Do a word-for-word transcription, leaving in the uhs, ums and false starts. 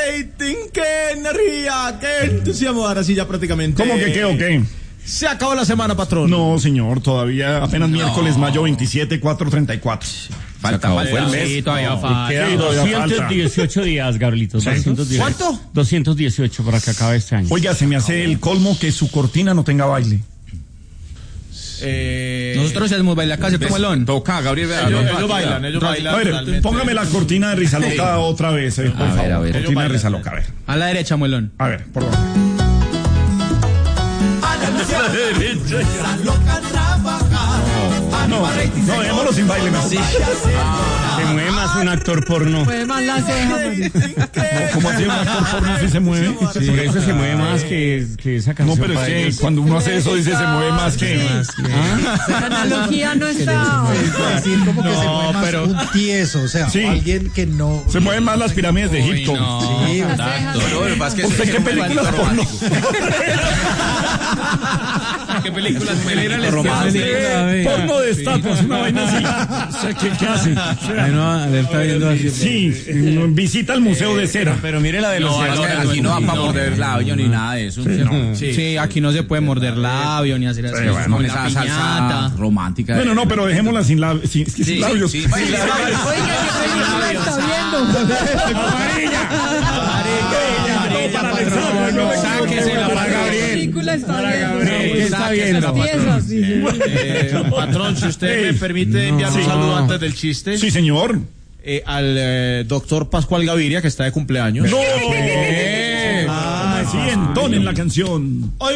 rating, qué energía, qué entusiasmo. Ahora sí ya prácticamente. ¿Cómo que qué o qué? Se acabó la semana, patrón. No, señor, todavía apenas no. Miércoles, mayo veintisiete, cuatro treinta y cuatro. Falta, falta el mes. Sí, todavía no, falta. sí, doscientos dieciocho días, Gabrielito. ¿Sí? doscientos dieciocho. ¿Cuánto? doscientos dieciocho para que acabe este año. Oiga, se me hace el colmo que su cortina no tenga baile. Eh, Nosotros hacemos bailar acá, ¿cierto, Melón? Toca, Gabriel. ellos, ellos bailan, ellos bailan. A ver, realmente. póngame la cortina de Risa Loca otra vez, eh, por A ver, favor. a ver. Cortina de Risa Loca, a ver. A la derecha, Melón. A ver, por favor. No, no, dejémoslo sin baile mejor. Se mueve más un actor porno. Mueve más la ceja. ¿Cómo así un actor porno si se mueve? Sí, por eso se mueve más que, que esa No, canción. pero es para que ellos. cuando uno hace eso dice se mueve más que... La analogía no está. decir como que No, se mueve más pero- un tieso, o sea, Sí. alguien que no... Se mueven más las pirámides de Egipto. Sí, Exacto. ¿Usted qué películas porno? ¿Qué películas Romántica. románticas? Porno de estatuas, una vaina así. O sea, ¿qué, qué hace? Bueno, él está viendo así. Sí, eh, visita el Museo de Cera. Pero mire la velocidad. Aquí no va para morder labio ni nada de eso. Sí, aquí no se puede morder labio ni hacer así. Sí, bueno, Con esa salsa romántica. Bueno, no, pero dejémosla sin, lab- sin, sin Sí, labios. sí, sí. Oiga, ¿qué película está viendo? Sáquesela para ¿Qué Gabriel. película está viendo? ¿Qué está viendo? Las piezas, dice. Eh, patrón, si usted me permite enviar un Sí. saludo antes del chiste Sí, señor. eh, al eh, doctor Pascual Gaviria, que está de cumpleaños. No. Ah, sí, entonen la canción.